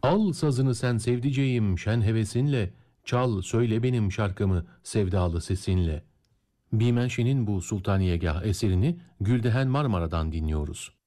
Al sazını sen sevdiceğim şen hevesinle, çal söyle benim şarkımı sevdalı sesinle. Bimenşe'nin bu Sultaniyegah eserini Güldehen Marmara'dan dinliyoruz.